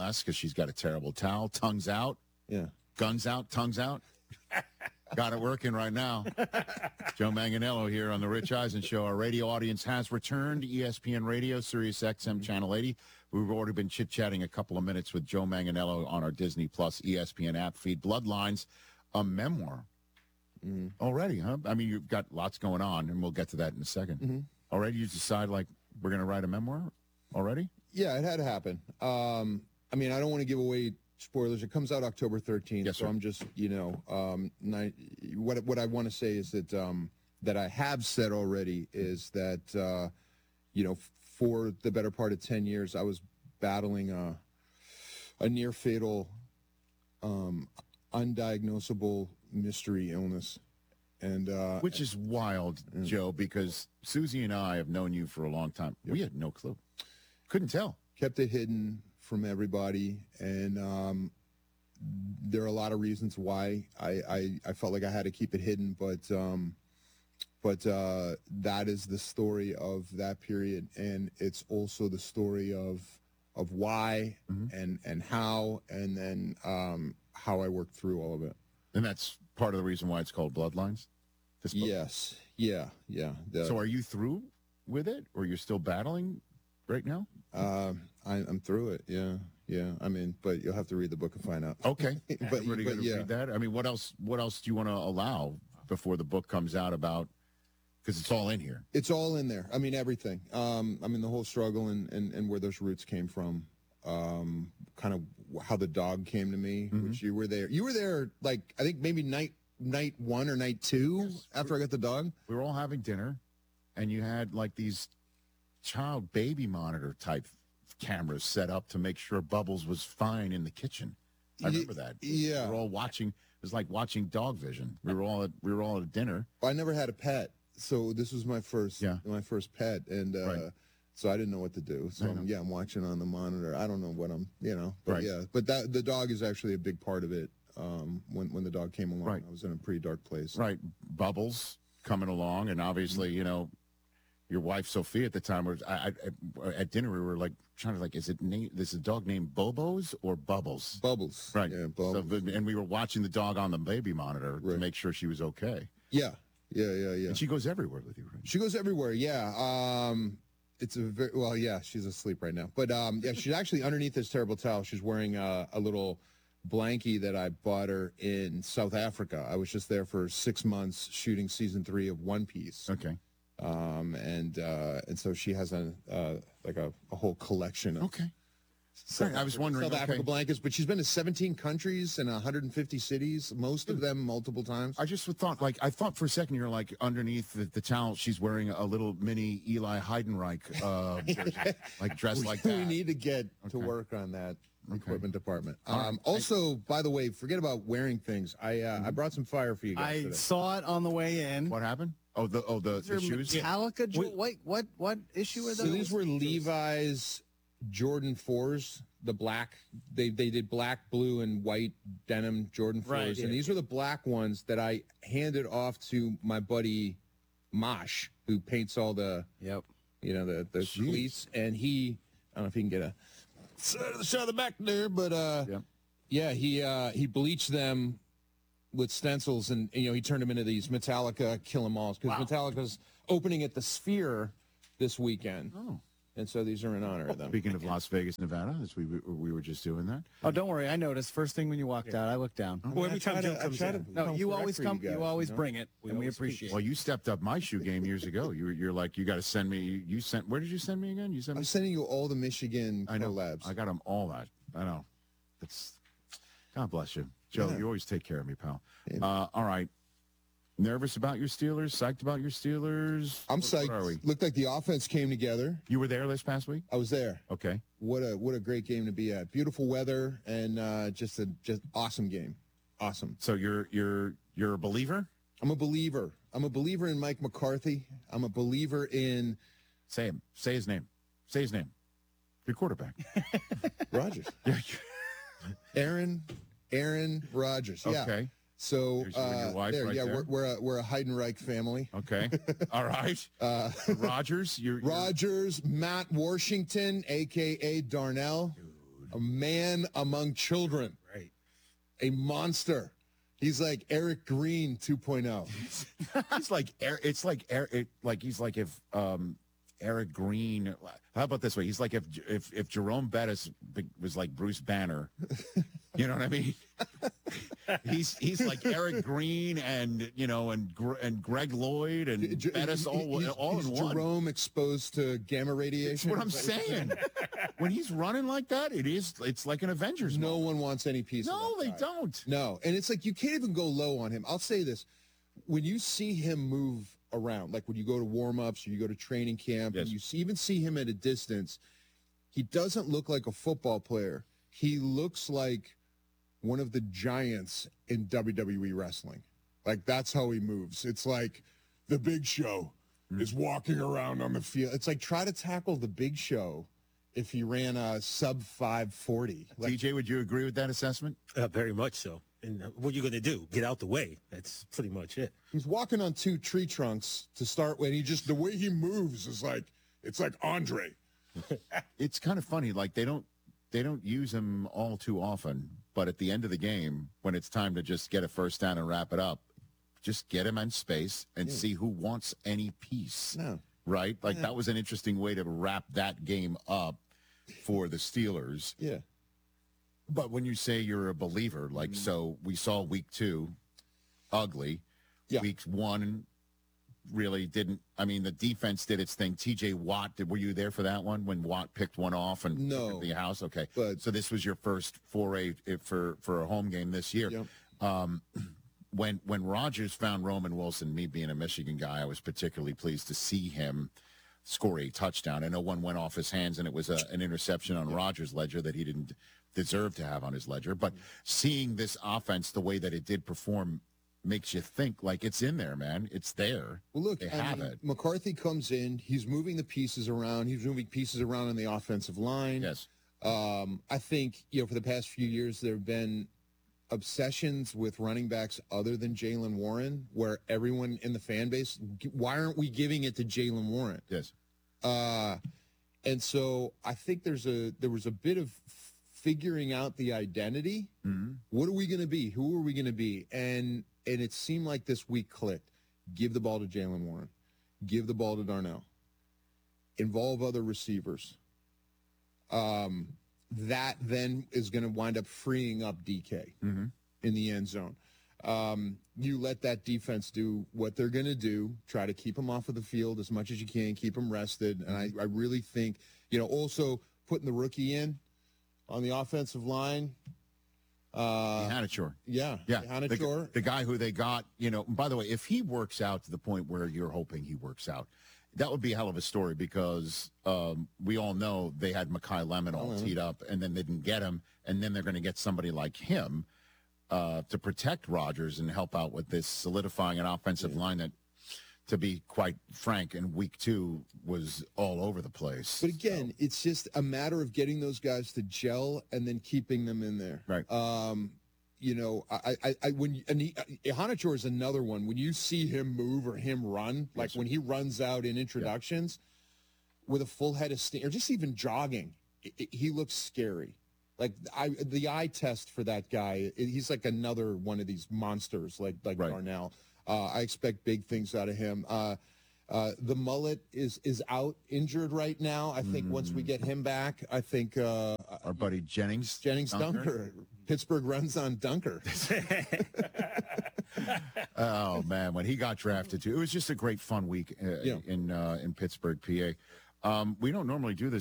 less because she's got a terrible towel. Tongues out. Yeah. Guns out, tongues out. Got it working right now. Joe Manganiello here on the Rich Eisen Show. Our radio audience has returned to ESPN Radio, Sirius XM Channel 80. We've already been chit-chatting a couple of minutes with Joe Manganiello on our Disney Plus ESPN app feed. Bloodlines, a memoir. Already, huh? I mean, you've got lots going on, and we'll get to that in a second. Already you decide, like, we're going to write a memoir already? Yeah, it had to happen. I mean, I don't want to give away spoilers. It comes out October 13th, Yes, so sir. I'm just, what I want to say is that that I have said already is that, for the better part of 10 years, I was battling a near-fatal, undiagnosable mystery illness. And Which is wild, Joe, because Susie and I have known you for a long time. We had no clue. Couldn't tell. kept it hidden from everybody, and there are a lot of reasons why I felt like I had to keep it hidden, but that is the story of that period, and it's also the story of why and how, and then how I worked through all of it. And that's part of the reason why it's called Bloodlines? This book? Yes. Yeah. So are you through with it, or you're still battling right now? I'm through it. Yeah. I mean, but you'll have to read the book and find out. Okay. But Everybody going to yeah. read that? I mean, what else do you want to allow before the book comes out about, because it's all in here. It's all in there. I mean, everything. I mean, the whole struggle and where those roots came from. Kind of how the dog came to me, which you were there. You were there, like, I think maybe night one or night two after I got the dog. We were all having dinner, and you had, like, these child baby monitor type cameras set up to make sure Bubbles was fine in the kitchen. I remember that. Yeah. We were all watching. It was like watching Dog Vision. We were all at a dinner. I never had a pet, so this was my first pet, and Right. so I didn't know what to do. So I'm watching on the monitor. I don't know what but Right. yeah. But the dog is actually a big part of it. When the dog came along, Right. I was in a pretty dark place. Right. Bubbles coming along, and obviously, your wife Sophia at the time was at dinner. We were like trying to is a dog named Bobos or Bubbles? Bubbles. Right. Yeah, Bubbles. So, and we were watching the dog on the baby monitor to make sure she was okay. Yeah. And she goes everywhere with you, right? She goes everywhere. Yeah. It's a very she's asleep right now, but she's actually underneath this terrible towel. She's wearing a little blankie that I bought her in South Africa. I was just there for 6 months shooting season 3 of One Piece. Okay. And so she has a whole collection of Okay. I was wondering. South Africa blankets, but she's been to 17 countries and 150 cities, most of them multiple times. I just thought, I thought for a second you're like underneath the towel, she's wearing a little mini Eli Heidenreich, like dressed like that. We need to get to work on that equipment department. Also, by the way, forget about wearing things. I brought some fire for you guys I today. saw it on the way in. What happened? The shoes. Metallica. Wait, what issue are those? So these were Levi's Jordan 4s, the black. They did black, blue, and white denim Jordan 4s, Right, and these were the black ones that I handed off to my buddy Mosh, who paints all the the cleats, and he, I don't know if he can get a shot of the back there, but he bleached them with stencils, and he turned them into these Metallica Kill 'Em Alls, because Metallica's opening at the Sphere this weekend. Oh. And so these are in honor of them. Speaking of Las Vegas, Nevada, as we were just doing that. Oh, don't worry. I noticed. First thing when you walked out, I looked down. Well, every time Joe comes in. No, you always come. guys, You always bring it, and we appreciate Well, it. you stepped up my shoe game years ago. You're like, you got to send me. You sent. Where did you send me again? You sent me. I'm sending you all the Michigan I know. collabs. I got them all. That I know. It's God bless you, Joe. Yeah. You always take care of me, pal. All right. Nervous about your Steelers? Psyched about your Steelers? I'm What psyched. are we? Looked like the offense came together. You were there this past week? I was there. Okay. What a great game to be at. Beautiful weather and just awesome game. Awesome. So you're a believer? I'm a believer. I'm a believer in Mike McCarthy. I'm a believer in Say him. Say his name. Say his name. Your quarterback. Rodgers. Aaron Rodgers. Yeah. Okay. So There's you and your wife right there. we're a Heidenreich family. Okay. All right. Rogers. Rodgers, Matt Washington, a.k.a. Darnell. a man among children, Right. a monster. He's like Eric Green 2.0. He's like he's like if Eric Green. How about this way? He's like if Jerome Bettis was like Bruce Banner. You know what I mean? He's like Eric Green and Greg Lloyd and Bettis all in one. Jerome exposed to gamma radiation. That's what I'm saying. When he's running like that, it's like an Avengers. No moment. one wants any piece of No, that they guy. don't. No, and it's like you can't even go low on him. I'll say this. When you see him move around, like when you go to warm-ups or you go to training camp, Yes. and you even see him at a distance, he doesn't look like a football player. He looks like one of the giants in WWE wrestling. Like, that's how he moves. It's like the Big Show is walking around on the field. It's like, try to tackle the Big Show if he ran a sub 540. Like, TJ, would you agree with that assessment? Very much so. And what are you going to do? Get out the way. That's pretty much it. he's walking on 2 tree trunks to start with. The way he moves is like, it's like Andre. It's kind of funny. Like they don't use him all too often, but at the end of the game, when it's time to just get a first down and wrap it up, just get him in space and see who wants any piece. No. Right? Like that was an interesting way to wrap that game up for the Steelers. Yeah. But when you say you're a believer, like so we saw week 2, ugly. Yeah. Week 1 really didn't. I mean, the defense did its thing. TJ Watt, were you there for that one when Watt picked one off and No. took it to the house? Okay. But- so this was your first foray for a home game this year. Yep. When Rodgers found Roman Wilson, me being a Michigan guy, I was particularly pleased to see him score a touchdown. I know one went off his hands, and it was an interception on Rodgers' ledger that he didn't deserve to have on his ledger. But seeing this offense the way that it did perform makes you think, like, it's in there, man. It's there. Well, look, They have it. McCarthy comes in. He's moving the pieces around. He's moving pieces around on the offensive line. Yes. I think, for the past few years, there have been obsessions with running backs other than Jaylen Warren, where everyone in the fan base, why aren't we giving it to Jaylen Warren? Yes. And so I think there was a bit of figuring out the identity. Mm-hmm. What are we going to be? Who are we going to be? And it seemed like this week clicked. Give the ball to Jaylen Warren. Give the ball to Darnell. Involve other receivers. That then is going to wind up freeing up DK in the end zone. You let that defense do what they're going to do, try to keep them off of the field as much as you can, keep them rested. And I really think, also putting the rookie in on the offensive line. Hanachor. Yeah. Hanachor. The guy who they got, by the way, if he works out to the point where you're hoping he works out, that would be a hell of a story because we all know they had Mekhi Lemon all teed up and then they didn't get him. And then they're going to get somebody like him to protect Rodgers and help out with this solidifying an offensive line that, to be quite frank, in week 2 was all over the place. But again, it's just a matter of getting those guys to gel and then keeping them in there. Right. Hanachor is another one. When you see him move or him run, like when he runs out in introductions with a full head of steam, or just even jogging, he looks scary. Like the eye test for that guy, he's like another one of these monsters, like Right. Darnell. I expect big things out of him. The mullet is out injured right now. I think once we get him back, I think Our buddy Jennings Dunker. Pittsburgh runs on Dunker. Oh man, when he got drafted too, it was just a great fun week in Pittsburgh, PA. We don't normally do this.